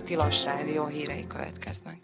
a Tilos Rádió hírei következnek.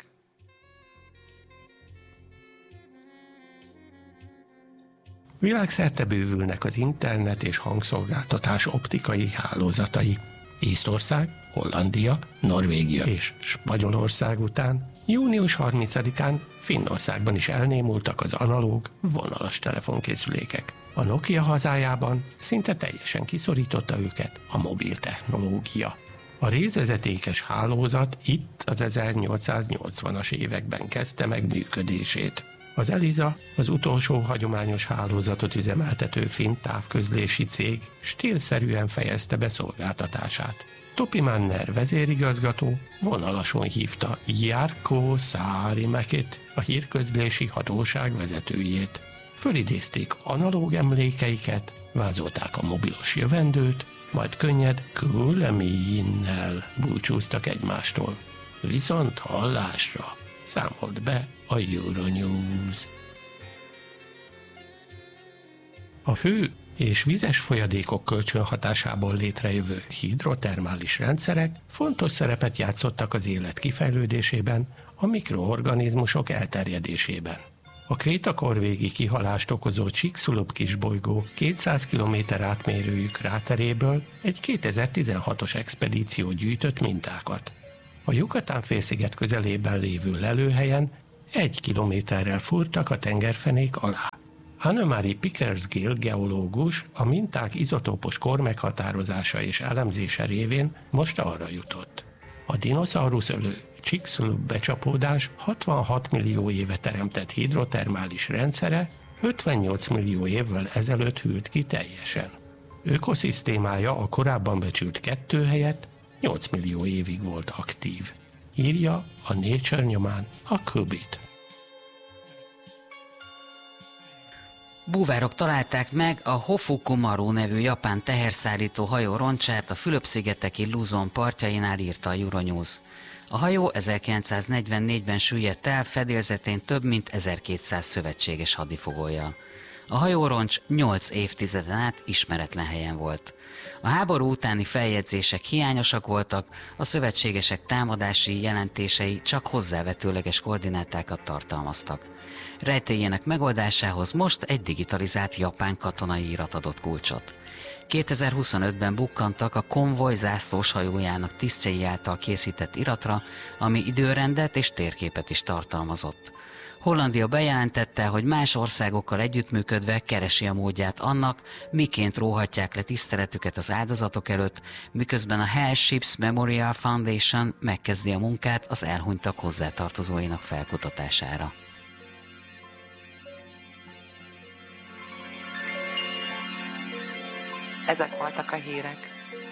Világszerte bővülnek az internet és hangszolgáltatás optikai hálózatai. Észtország, Hollandia, Norvégia és Spanyolország után június 30-án Finnországban is elnémultak az analóg, vonalas telefonkészülékek. A Nokia hazájában szinte teljesen kiszorította őket a mobil technológia. A részvezetékes hálózat itt az 1880-as években kezdte meg működését. Az Elisa, az utolsó hagyományos hálózatot üzemeltető finn távközlési cég stílszerűen fejezte be szolgáltatását. Topi Manner vezérigazgató vonalason hívta Jarkko Saarimäkit, a hírközlési hatóság vezetőjét. Fölidézték analóg emlékeiket, vázolták a mobilos jövendőt, majd könnyed kuuleminen búcsúztak egymástól. Viszont hallásra számolt be a Euronews. A hő és vizes folyadékok kölcsönhatásából létrejövő hidrotermális rendszerek fontos szerepet játszottak az élet kifejlődésében, a mikroorganizmusok elterjedésében. A krétakorvégi kihalást okozó Chicxulub kisbolygó 200 km átmérőjű kráteréből egy 2016-os expedíció gyűjtött mintákat. A Yucatán-félsziget közelében lévő lelőhelyen 1 kilométerrel fúrtak a tengerfenék alá. Annemarie Pickersgill geológus a minták izotópos kor meghatározása és elemzése révén most arra jutott. A dinoszaurusz ölő Chicxulub becsapódás 66 millió éve teremtett hidrotermális rendszere 58 millió évvel ezelőtt hűlt ki teljesen. Ökoszisztémája a korábban becsült 2 helyett 8 millió évig volt aktív. Írja a Nature nyomán a Kubit. Búvárok találták meg a Hofukumaru nevű japán teherszállító hajó roncsát a Fülöp-szigeteki Luzon partjainál, írta a Euronews. A hajó 1944-ben süllyedt el, fedélzetén több mint 1200 szövetséges hadifogolyjal. A hajóroncs 8 évtizeden át ismeretlen helyen volt. A háború utáni feljegyzések hiányosak voltak, a szövetségesek támadási jelentései csak hozzávetőleges koordinátákat tartalmaztak. Rejtélyének megoldásához most egy digitalizált japán katonai irat adott kulcsot. 2025-ben bukkantak a konvoj zászlós hajójának tisztjei által készített iratra, ami időrendet és térképet is tartalmazott. Hollandia bejelentette, hogy más országokkal együttműködve keresi a módját annak, miként róhatják le tiszteletüket az áldozatok előtt, miközben a Hell Ships Memorial Foundation megkezdi a munkát az elhunytak hozzátartozóinak felkutatására. Ezek voltak a hírek.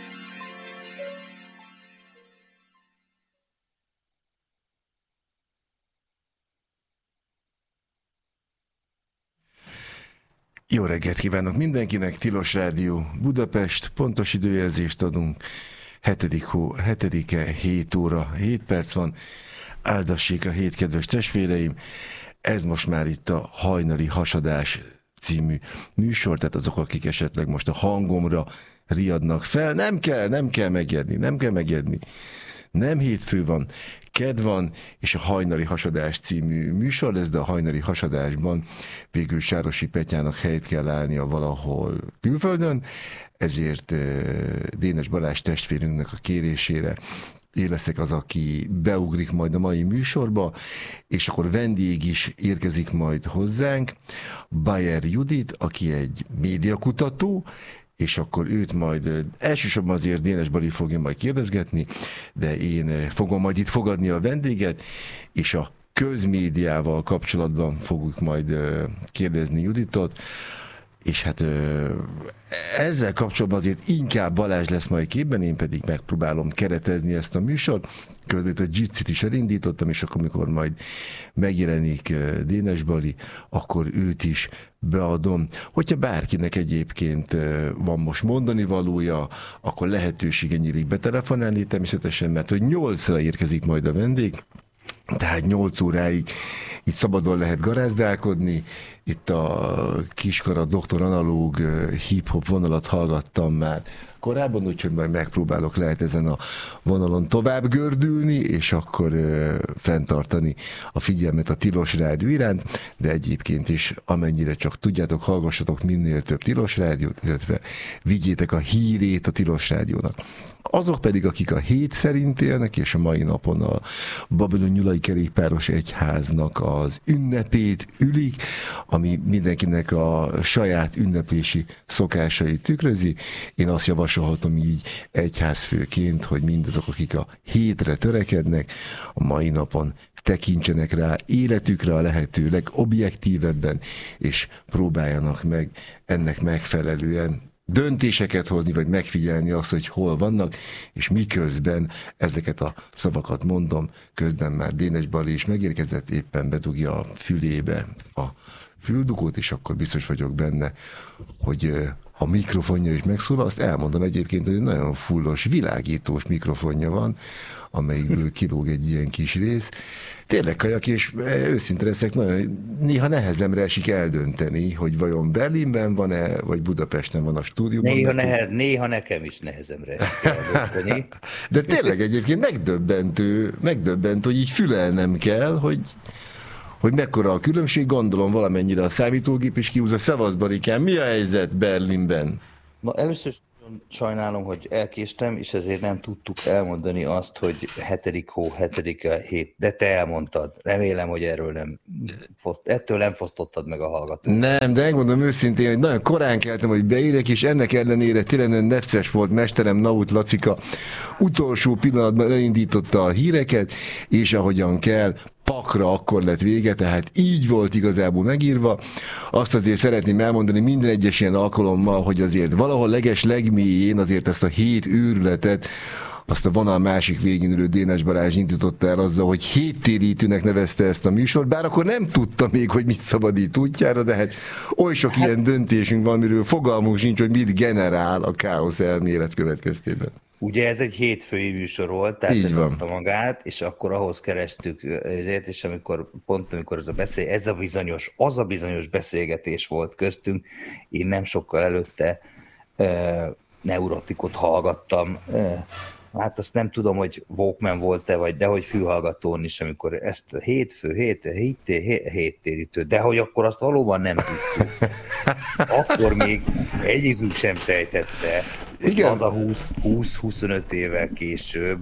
Jó reggelt kívánok mindenkinek, Tilos Rádió Budapest, pontos időjelzést adunk, 7-e, 7 óra, 7 perc van, áldassék a hét, kedves testvéreim, ez most már itt a Hajnali Hasadás című műsor, tehát azok, akik esetleg most a hangomra riadnak fel, nem kell megijedni. Nem hétfő van, kedd van, és a Hajnali Hasadás című műsor lesz, de a Hajnali Hasadásban végül Sárosi Petyának helyt kell állnia valahol külföldön, ezért Dénes Balázs testvérünknek a kérésére én leszek az, aki beugrik majd a mai műsorba, és akkor vendég is érkezik majd hozzánk, Bayer Judit, aki egy médiakutató, és akkor őt majd elsősorban azért Dénes Bali fogja majd kérdezgetni, de én fogom majd itt fogadni a vendéget, és a közmédiával kapcsolatban fogjuk majd kérdezni Juditot, és hát ezzel kapcsolatban azért inkább Balázs lesz majd képben, én pedig megpróbálom keretezni ezt a műsort. Közben a Jitsit is elindítottam, és akkor, amikor majd megjelenik Dénes Bali, akkor őt is beadom. Hogyha bárkinek egyébként van most mondani valója, akkor lehetősége nyílik betelefonálni természetesen, mert hogy 8-ra érkezik majd a vendég, tehát 8 óráig itt szabadon lehet garázdálkodni, itt a Kiskara Doktor Analóg hip-hop vonalat hallgattam már korábban, úgyhogy majd megpróbálok lehet ezen a vonalon tovább gördülni, és akkor fenntartani a figyelmet a Tilos Rádió iránt, de egyébként is amennyire csak tudjátok, hallgassatok minél több Tilos Rádiót, illetve vigyétek a hírét a Tilos Rádiónak. Azok pedig, akik a hét szerint élnek, és a mai napon a Babilon Nyulai Kerékpáros Egyháznak az ünnepét ülik, ami mindenkinek a saját ünneplési szokásait tükrözi. Én azt javasolhatom így egyházfőként, hogy mindazok, akik a hétre törekednek, a mai napon tekintsenek rá életükre a lehető legobjektívebben, és próbáljanak meg ennek megfelelően döntéseket hozni, vagy megfigyelni azt, hogy hol vannak, és miközben ezeket a szavakat mondom, közben már Dénes Bali is megérkezett, éppen bedugja a fülébe a füldugót, és akkor biztos vagyok benne, hogy a mikrofonja is megszólal. Azt elmondom egyébként, hogy egy nagyon fullos, világítós mikrofonja van, amelyikből kilóg egy ilyen kis rész. Tényleg kajak, és őszinte leszek, nagyon, néha nehezemre esik eldönteni, hogy vajon Berlinben van-e, vagy Budapesten van a stúdióban. Néha nekem is nehezemre esik eldönteni. De tényleg egyébként megdöbbentő, hogy így fülelnem kell, hogy mekkora a különbség, gondolom valamennyire a számítógép is kihúzza. Szevasz, Barikám, mi a helyzet Berlinben? Na, először is sajnálom, hogy elkéstem, és ezért nem tudtuk elmondani azt, hogy 7. hó, 7. hét, de te elmondtad. Remélem, hogy ettől nem fosztottad meg a hallgatót. Nem, de megmondom őszintén, hogy nagyon korán keltem, hogy beérek, és ennek ellenére tényleg nagyon necces volt mesterem, Naut Lacika utolsó pillanatban elindította a híreket, és ahogyan kell, pakra akkor lett vége, tehát így volt igazából megírva. Azt azért szeretném elmondani minden egyes ilyen alkalommal, hogy azért valahol legmélyén azért ezt a 7 őrületet, azt a vonal másik végén ülő Dénes Balázs indította el azzal, hogy héttérítőnek nevezte ezt a műsort, bár akkor nem tudta még, hogy mit szabadít útjára, de hát oly sok ilyen döntésünk van, amiről fogalmunk sincs, hogy mit generál a káosz elmélet következtében. Ugye ez egy hétfői műsor volt, tehát ez adta magát, és akkor ahhoz kerestük ezért, és amikor az a bizonyos beszélgetés volt köztünk, én nem sokkal előtte Neurotikot hallgattam, hát azt nem tudom, hogy Walkman volt-e, de hogy fülhallgatón is, amikor ezt a héttérítő, de hogy akkor azt valóban nem tudtuk. Akkor még egyikük sem sejtette, igen. Az a 20-25 évvel később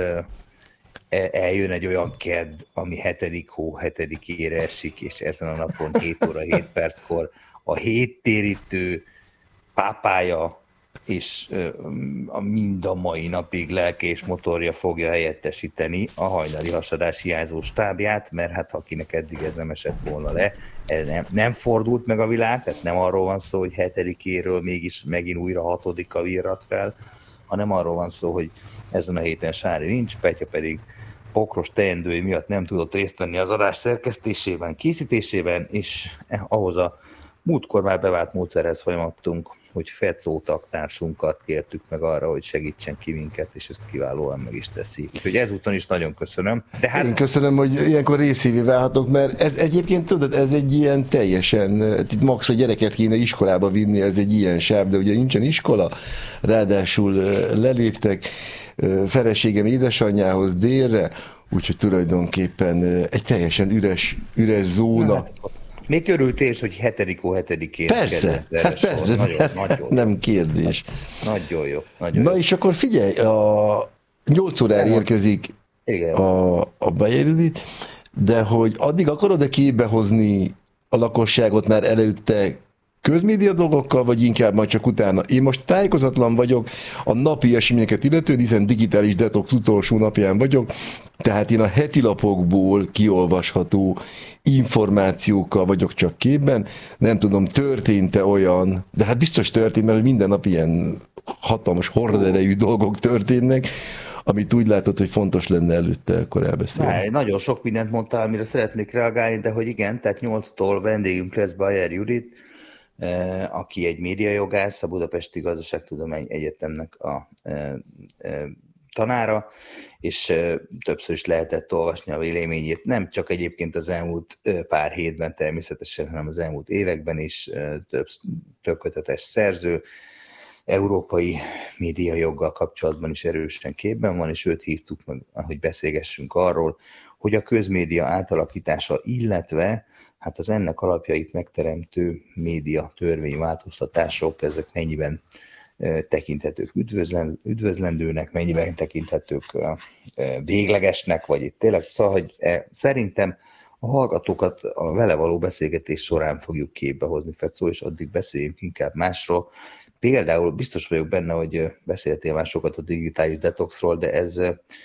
eljön egy olyan kedd, ami 7. hó 7-ére esik, és ezen a napon 7 óra 7 perckor a héttérítő pápája és mind a mai napig lelke és motorja fogja helyettesíteni a hajnali hasadás hiányzó stábját, mert hát akinek eddig ez nem esett volna le, ez nem fordult meg a világ, tehát nem arról van szó, hogy 7-éről mégis megint újra 6-a virrat fel, hanem arról van szó, hogy ezen a héten Sári nincs, Petya pedig pokros teendői miatt nem tudott részt venni az adás szerkesztésében, készítésében, és ahhoz a múltkor már bevált módszerhez folyamodtunk, hogy Fecó taktársunkat kértük meg arra, hogy segítsen ki minket, és ezt kiválóan meg is teszi. Úgyhogy ezúton is nagyon köszönöm. De hát... Én köszönöm, hogy ilyenkor részévé válhatok, mert ez egyébként, tudod, ez egy ilyen teljesen, itt max a gyereket kéne iskolába vinni, ez egy ilyen sáv, de ugye nincsen iskola, ráadásul leléptek feleségem édesanyjához délre, úgyhogy tulajdonképpen egy teljesen üres zóna. Hát, még örültél, hogy 7. hó 7-én persze, hát persze, nagyon nem kérdés. Nagyon jó. Na és akkor figyelj, a 8 órára érkezik a Bayern, de hogy addig akarod-e képbe hozni a lakosságot már előtte közmédia dolgokkal, vagy inkább majd csak utána? Én most tájékozatlan vagyok a napi eseményeket illetően, hiszen digitális detox utolsó napján vagyok, tehát én a heti lapokból kiolvasható információkkal vagyok csak képben. Nem tudom, történt-e olyan, de hát biztos történt, mert minden nap ilyen hatalmas horderejű dolgok történnek, amit úgy látod, hogy fontos lenne előtte akkor elbeszélni. Nagyon sok mindent mondtál, amire szeretnék reagálni, de hogy igen, tehát 8-tól vendégünk lesz Bayer Judit, aki egy médiajogász, a Budapesti Gazdaságtudományi Egyetemnek a tanára, és többször is lehetett olvasni a véleményét, nem csak egyébként az elmúlt pár hétben természetesen, hanem az elmúlt években is több kötetes szerző, európai médiajoggal kapcsolatban is erősen képben van, és őt hívtuk meg, hogy beszélgessünk arról, hogy a közmédia átalakítása, illetve hát az ennek alapjait megteremtő média törvényváltoztatások, ezek mennyiben tekinthetők üdvözlendőnek, mennyiben tekinthetők véglegesnek, vagy itt tényleg, szóval, hogy szerintem a hallgatókat a vele való beszélgetés során fogjuk képbe hozni, Fecó, és addig beszéljünk inkább másról. Például biztos vagyok benne, hogy beszéltél már sokat a digitális detoxról, de ez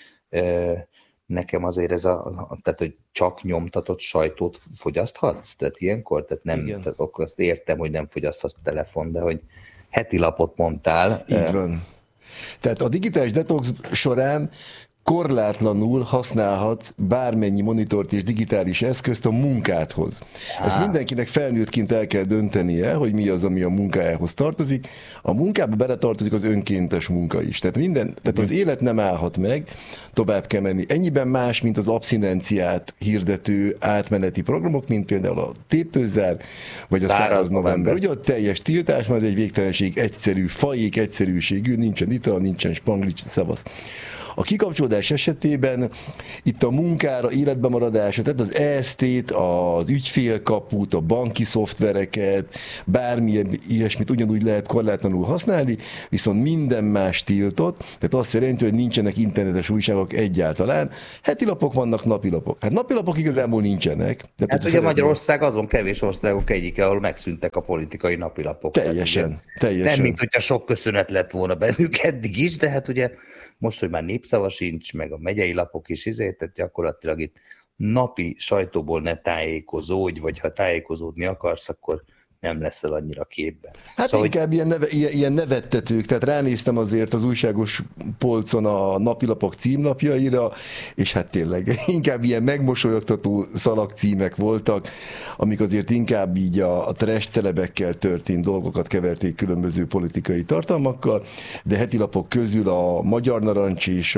nekem azért tehát, hogy csak nyomtatott sajtót fogyaszthatsz? Tehát ilyenkor? Tehát nem, tehát akkor azt értem, hogy nem fogyaszthatsz telefon, de hogy heti lapot mondtál. Így van. Tehát a digitális detox során korlátlanul használhatsz bármennyi monitort és digitális eszközt a munkádhoz. Ezt mindenkinek felnőttként el kell döntenie, hogy mi az, ami a munkájához tartozik. A munkába beletartozik az önkéntes munka is. Tehát az élet nem állhat meg, tovább kell menni. Ennyiben más, mint az abszinenciát hirdető átmeneti programok, mint például a tépőzár, vagy a száraz november. Ugye a teljes tiltás, mert egy végtelenség egyszerű, fajék egyszerűségű, nincsen ital, nincsen spanglics, szavasz. A kikapcsolódás esetében itt a munkára, életbe maradásra, tehát az EST-t, az ügyfélkaput, a banki szoftvereket, bármilyen ilyesmit ugyanúgy lehet korlátlanul használni, viszont minden más tiltott, tehát azt jelenti, hogy nincsenek internetes újságok egyáltalán. Heti lapok vannak, napilapok. Hát napilapok igazából nincsenek. Hát ugye Magyarország azon kevés országok egyike, ahol megszűntek a politikai napilapok. Teljesen. Nem, mint hogyha sok köszönet lett volna bennük eddig is, de hát ugye most, hogy már népszava sincs, meg a megyei lapok is tehát gyakorlatilag itt napi sajtóból ne tájékozódj, vagy ha tájékozódni akarsz, akkor nem leszel annyira képben. Hát szóval, inkább ilyen nevettetők, tehát ránéztem azért az újságos polcon a napilapok címlapjaira, és hát tényleg inkább ilyen megmosolyogtató szalagcímek voltak, amik azért inkább így a trash celebekkel történt dolgokat keverték különböző politikai tartalmakkal, de hetilapok közül a Magyar Narancs és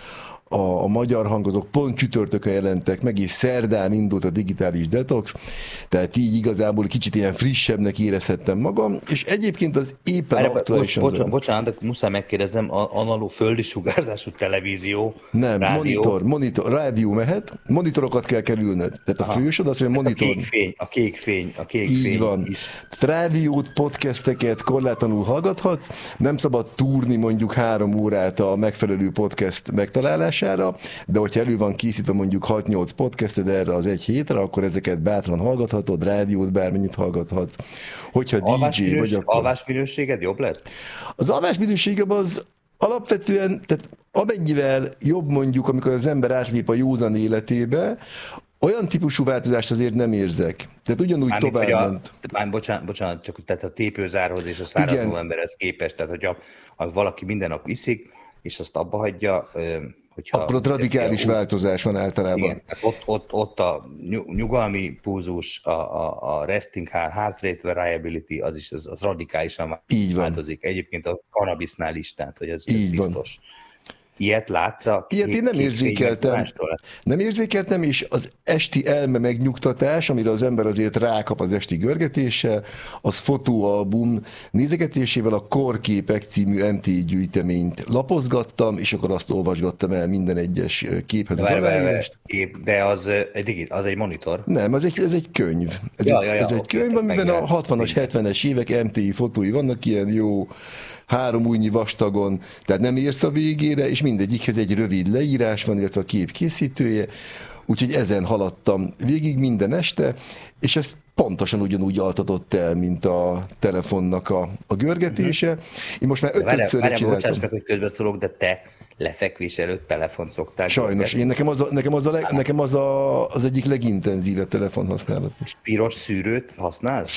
a Magyar Hangozók pont csütörtökön jelentek meg, és szerdán indult a digitális detox, tehát így igazából kicsit ilyen frissebbnek érezhettem magam, és egyébként az éppen aktuálisan... Bocsánat, de muszáj megkérdeznem, analóg földi sugárzású televízió, nem, rádió. monitor, rádió mehet, monitorokat kell kerülned. Tehát a fősod az, hogy monitor... A kék fény így van. Is. Rádiót, podcasteket korlátlanul hallgathatsz, nem szabad túrni mondjuk 3 órát a megfelelő podcast megtalálására, de hogyha elő van készítve mondjuk 6-8 podcasted erre az egy hétre, akkor ezeket bátran hallgathatod, rádiót bármennyit hallgathatsz. Hogyha DJ vagy akkor... Alvásminőséged jobb lett? Az alvásminőségem az alapvetően, tehát amennyivel jobb mondjuk, amikor az ember átlép a józan életébe, olyan típusú változást azért nem érzek. Tehát ugyanúgy továbbment. Bocsánat, csak tehát a tépőzárhoz és a száraz novemberhez képest, tehát hogyha valaki minden nap iszik, és azt abba hagyja, akkor ott radikális változás van általában. Igen, ott a nyugalmi pulzus, a resting heart rate variability, az radikálisan változik. Egyébként a kannabisznál is, tehát hogy ez biztos. Ilyet látsz? Ilyet én nem érzékeltem. Nem érzékeltem, és az esti elme megnyugtatás, amire az ember azért rákap az esti görgetéssel, az fotóalbum nézegetésével a Korképek című MT gyűjteményt lapozgattam, és akkor azt olvasgattam el minden egyes képhez az aláírást. De az egy monitor? Nem, ez egy könyv. Ez egy könyv, amiben a 60-as, 70-es évek MTI fotói vannak, ilyen jó 3 ujjnyi vastagon, tehát nem érsz a végére, és mindegyikhez egy rövid leírás van, illetve a kép készítője, úgyhogy ezen haladtam végig minden este, és ez pontosan ugyanúgy altatott el, mint a telefonnak a görgetése. Én most már 5-szörre csináltam. Bocsáss meg, hogy közbeszólok, de te lefekvés előtt telefont szoktál? Sajnos, nekem az egyik legintenzívebb telefonhasználat. És piros szűrőt használsz?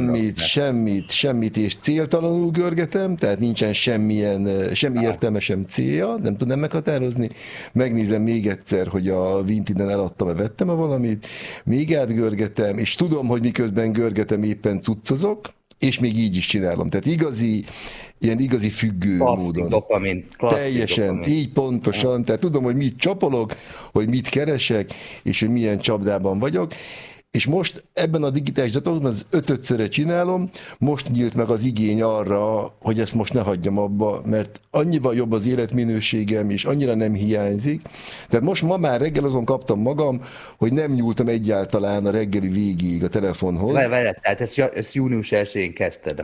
Semmit, és céltalanul görgetem, tehát nincsen semmi értelme, sem célja, nem tudom meghatározni. Megnézem még egyszer, hogy a Vintiden eladtam-e, vettem-e valamit, még átgörgetem, és tudom, hogy miközben görgetem éppen cuccozok, és még így is csinálom. Tehát ilyen igazi függő módon. Dopamin. Teljesen, dopamin. így pontosan. Tehát tudom, hogy mit csapolok, hogy mit keresek, és hogy milyen csapdában vagyok. És most ebben a digitális detoxban az 5-szörre csinálom, most nyílt meg az igény arra, hogy ezt most ne hagyjam abba, mert annyival jobb az életminőségem, és annyira nem hiányzik. Tehát most ma már reggel azon kaptam magam, hogy nem nyúltam egyáltalán a reggeli végéig a telefonhoz. Várj, tehát ezt június 1-én kezdted?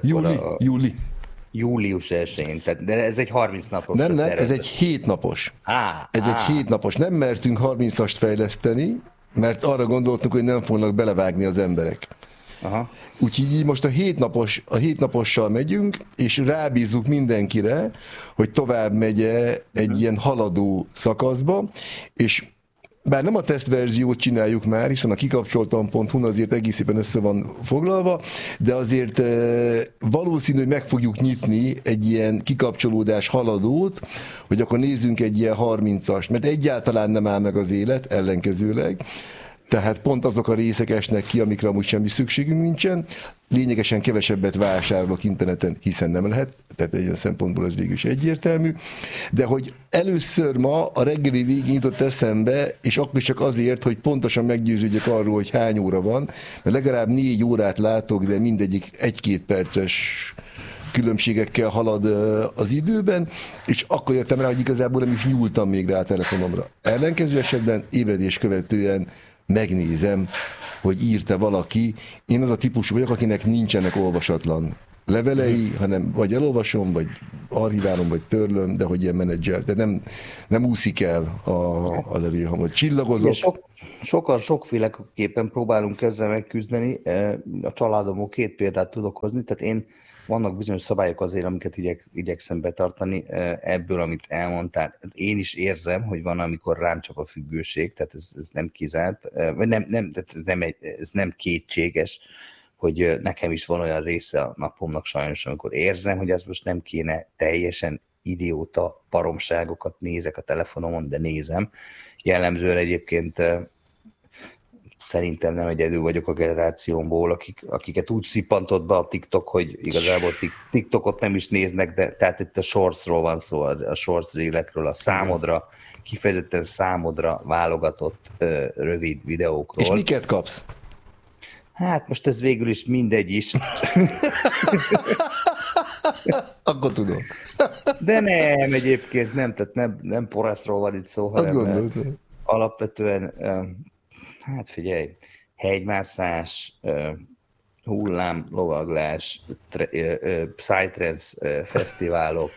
Július 1-én, de ez egy 30 napos. Nem, ez egy 7 napos. Egy 7 napos. Nem mertünk 30-ast fejleszteni, mert arra gondoltunk, hogy nem fognak belevágni az emberek. Aha. Úgyhogy így most a 7 napossal megyünk, és rábízzuk mindenkire, hogy tovább megye egy ilyen haladó szakaszba, és bár nem a tesztverziót csináljuk már, hiszen a kikapcsoltam.hu azért egész szépen össze van foglalva, de azért valószínű, hogy meg fogjuk nyitni egy ilyen kikapcsolódás haladót, hogy akkor nézzünk egy ilyen 30-ast, mert egyáltalán nem áll meg az élet, ellenkezőleg. Tehát pont azok a részek esnek ki, amikre amúgy semmi szükségünk nincsen. Lényegesen kevesebbet vásárolok interneten, hiszen nem lehet, tehát egy szempontból ez végül is egyértelmű. De hogy először ma a reggeli végén jutott eszembe, és akkor csak azért, hogy pontosan meggyőződjek arról, hogy hány óra van, mert legalább 4 órát látok, de mindegyik 1-2 perces különbségekkel halad az időben, és akkor jöttem rá, hogy igazából nem is nyúltam még rá a telefonomra. Ellenkező esetben ébredés követően megnézem, hogy írta valaki. Én az a típusú vagyok, akinek nincsenek olvasatlan levelei, hanem vagy elolvasom, vagy archiválom, vagy törlöm, de hogy ilyen menedzser. De nem úszik el a levél, hanem csillagozok. Sokan sokféleképpen próbálunk ezzel megküzdeni. A családomból 2 példát tudok hozni, tehát vannak bizonyos szabályok azért, amiket igyekszem betartani ebből, amit elmondtál. Én is érzem, hogy van, amikor rám csap a függőség, tehát ez nem kizárt, vagy ez nem kétséges, hogy nekem is van olyan része a napomnak sajnos, amikor érzem, hogy ez most nem kéne, teljesen idióta baromságokat nézek a telefonomon, de nézem. Jellemzően egyébként szerintem nem egyedül vagyok a generációmból, akiket úgy szippantott be a TikTok, hogy igazából TikTokot nem is néznek, de tehát itt a shortsról van szó, a shorts réletről, a számodra, kifejezetten számodra válogatott rövid videókról. És miket kapsz? Hát most ez végül is mindegy is. Akkor tudom. De nem, egyébként nem, tehát nem poraszról van itt szó, hanem alapvetően hát figyelj, hegymászás, hullám, lovaglás, psytrance fesztiválok,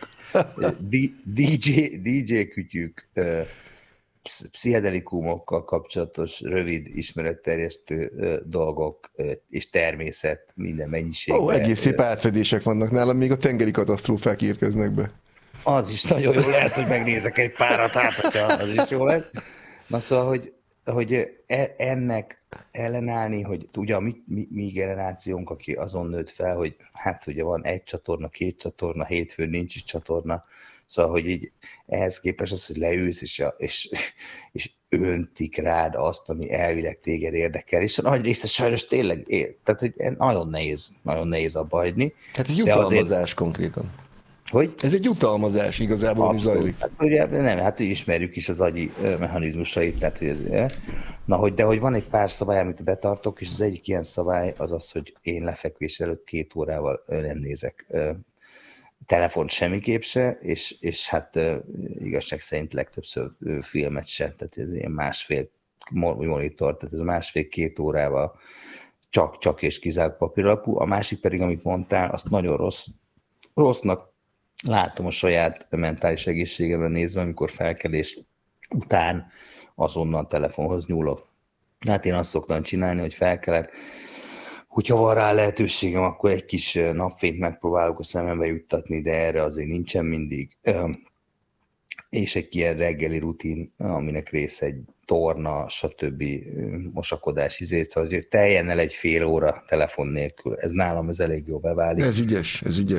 DJ kütyük, pszichedelikumokkal kapcsolatos rövid ismeretterjesztő dolgok, és természet minden mennyiségben. Egész szép átfedések vannak nálam, még a tengeri katasztrófák érkeznek be. Az is nagyon jó lehet, hogy megnézek egy párat, hát hogyha az is jó lehet. Na szóval, hogy ennek ellenállni, hogy ugye a mi generációnk, aki azon nőtt fel, hogy hát ugye van 1 csatorna, 2 csatorna, hétfőn nincs is csatorna, szóval, hogy így ehhez képest az, hogy leülsz, és öntik rád azt, ami elvileg téged érdekel, és a nagy része sajnos tényleg tehát, hogy nagyon nehéz abba hagyni. Hát egy jutalmazás konkrétan. Hogy? Ez egy jutalmazás igazából, ami zajlik. Hát, ugye, nem, hát ismerjük is az agyi mechanizmusait, tehát, hogy ez, de hogy van egy pár szabály, amit betartok, és az egyik ilyen szabály az az, hogy én lefekvés előtt 2 órával nem nézek telefont semmiképp se, és hát igazság szerint legtöbbször filmet se, tehát ez ilyen másfél monitor, tehát ez 1,5-2 órával csak és kizárt papíralapú. A másik pedig, amit mondtál, azt nagyon rossznak látom a saját mentális egészségemre nézve, amikor felkelés után azonnal telefonhoz nyúlok. Hát én azt szoktam csinálni, hogy felkelek, hogyha van rá lehetőségem, akkor egy kis napfényt megpróbálok a szemembe juttatni, de erre azért nincsen mindig. És egy ilyen reggeli rutin, aminek része egy torna, stb. Mosakodás, szóval hogy teljen el egy fél óra telefon nélkül. Ez nálam elég jó beválik. Ez ügyes.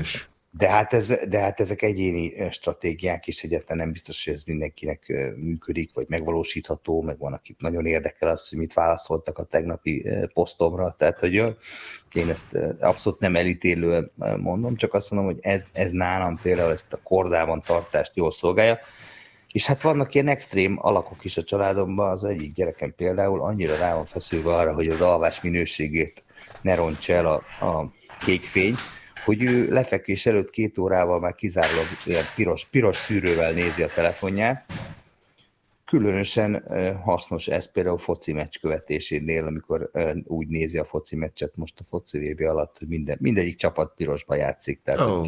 De hát ezek egyéni stratégiák is, egyáltalán nem biztos, hogy ez mindenkinek működik, vagy megvalósítható, meg van, akit nagyon érdekel az, hogy mit válaszoltak a tegnapi posztomra, tehát hogy én ezt abszolút nem elítélően mondom, csak azt mondom, hogy ez nálam például ezt a kordában tartást jól szolgálja, és hát vannak ilyen extrém alakok is a családomban, az egyik gyerekem például annyira rá van feszülve arra, hogy az alvás minőségét ne rontsa el a kék fény, hogy ő lefekvés előtt 2 órával már kizárólag ilyen piros szűrővel nézi a telefonját. Különösen hasznos ez például foci meccs követésénél, amikor úgy nézi a foci meccset most a foci VB alatt, hogy mindegyik csapat pirosba játszik. Tehát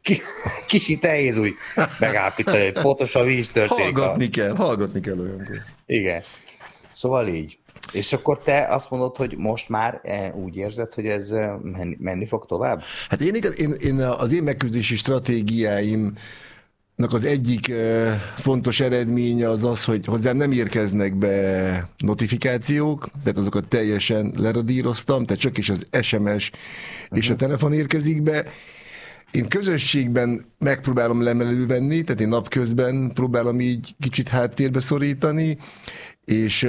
kicsit nehéz úgy megállapítani, hogy pontosan mi is történik. Hallgatni kell olyankor. Igen. Szóval így. És akkor te azt mondod, hogy most már úgy érzed, hogy ez menni fog tovább? Hát én az én megküzdési stratégiáimnak az egyik fontos eredménye az, hogy hozzám nem érkeznek be notifikációk, tehát azokat teljesen leradíroztam, tehát csak is az SMS és a telefon érkezik be. Én közösségben megpróbálom lemelővenni, tehát én napközben próbálom így kicsit háttérbe szorítani, és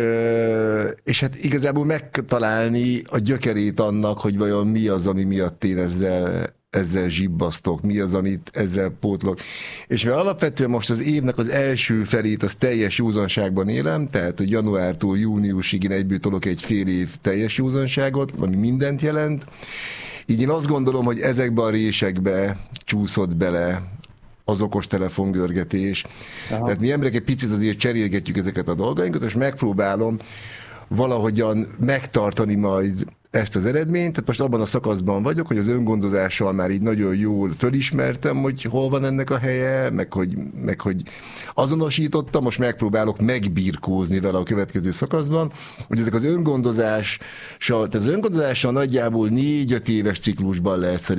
hát igazából megtalálni a gyökerét annak, hogy vajon mi az, ami miatt én ezzel zsibbasztok, mi az, amit ezzel pótlok. És mert alapvetően most az évnek az első felét az teljes józanságban élem, tehát hogy januártól júniusig én egyből tolok egy fél év teljes józanságot, ami mindent jelent. Így én azt gondolom, hogy ezekbe a résekbe csúszott bele az okostelefon görgetés. Aha. Tehát mi emberek egy picit azért cserélgetjük ezeket a dolgainkat, és megpróbálom valahogyan megtartani majd ezt az eredményt. Tehát most abban a szakaszban vagyok, hogy az öngondozással már így nagyon jól fölismertem, hogy hol van ennek a helye, meg hogy azonosítottam, most megpróbálok megbirkózni vele a következő szakaszban, hogy ezek az öngondozással, tehát az öngondozással nagyjából 4-5 éves ciklusban lehet